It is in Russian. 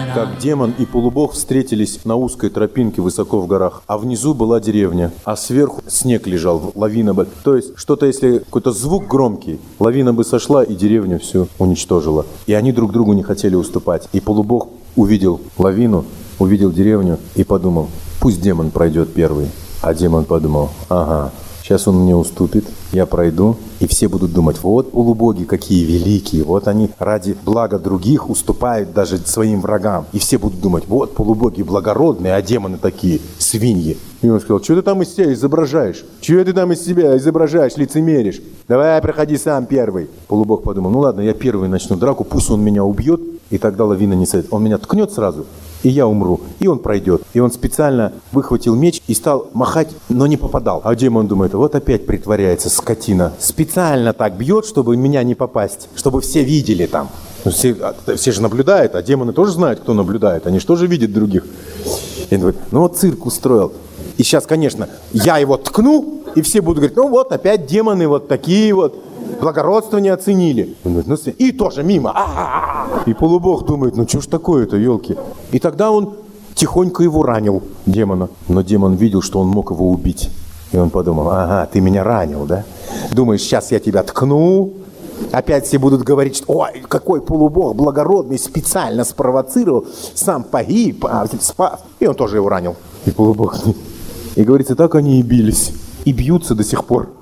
как демон и полубог встретились на узкой тропинке высоко в горах, а внизу была деревня, а сверху снег лежал, лавина бы. То есть что-то, если какой-то звук громкий, лавина бы сошла и деревню всю уничтожила. И они друг другу не хотели уступать. И полубог увидел лавину, увидел деревню и подумал, пусть демон пройдет первый. А демон подумал, ага, сейчас он мне уступит, я пройду, и все будут думать, вот полубоги какие великие, вот они ради блага других уступают даже своим врагам. И все будут думать, вот полубоги благородные, а демоны такие свиньи. И он сказал, что ты там из себя изображаешь? Чего ты там из себя изображаешь, лицемеришь? Давай, проходи сам первый. Полубог подумал, ну ладно, я первый начну драку, пусть он меня убьет, и тогда лавина не сойдет. Он меня ткнет сразу, и я умру, и он пройдет. И он специально выхватил меч и стал махать, но не попадал. А демон думает, вот опять притворяется скотина. Специально так бьет, чтобы меня не попасть, чтобы все видели там. Все же наблюдают, а демоны тоже знают, кто наблюдает. Они же тоже видят других. И он говорит, ну вот цирк устроил. И сейчас, конечно, я его ткну, и все будут говорить, ну вот опять демоны вот такие вот. Благородство не оценили. Он говорит, ну, и тоже мимо. И полубог думает, ну что ж такое-то, елки. И тогда он тихонько его ранил, демона. Но демон видел, что он мог его убить. И он подумал, ага, ты меня ранил, да? Думаешь, сейчас я тебя ткну? Опять все будут говорить, что ой, какой полубог благородный, специально спровоцировал, сам погиб, спас. И он тоже его ранил. И полубог. И говорится, так они и бились. И бьются до сих пор.